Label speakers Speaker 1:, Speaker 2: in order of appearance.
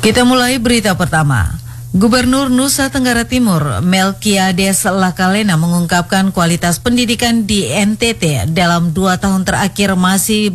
Speaker 1: Kita mulai berita pertama. Gubernur Nusa Tenggara Timur, Melkiades Lakalena mengungkapkan kualitas pendidikan di NTT dalam 2 tahun terakhir masih